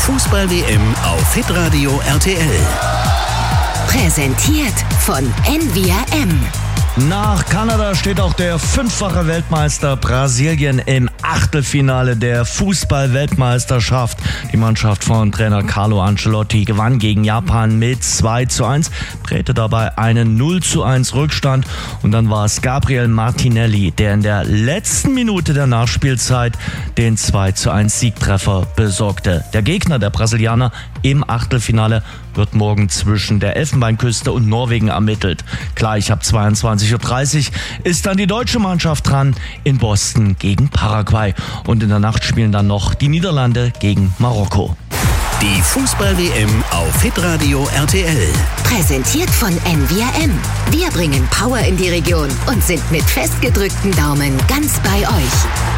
Fußball-WM auf Hitradio RTL. Präsentiert von NVRM. Nach Kanada steht auch der fünffache Weltmeister Brasilien im Achtelfinale der Fußball-Weltmeisterschaft. Die Mannschaft von Trainer Carlo Ancelotti gewann gegen Japan mit 2:1, drehte dabei einen 0:1 Rückstand und dann war es Gabriel Martinelli, der in der letzten Minute der Nachspielzeit den 2:1 Siegtreffer besorgte. Der Gegner der Brasilianer im Achtelfinale wird morgen zwischen der Elfenbeinküste und Norwegen ermittelt. Gleich ab 22:30 Uhr ist dann die deutsche Mannschaft dran in Boston gegen Paraguay. Und in der Nacht spielen dann noch die Niederlande gegen Marokko. Die Fußball-WM auf Hitradio RTL. Präsentiert von NVRM. Wir bringen Power in die Region und sind mit festgedrückten Daumen ganz bei euch.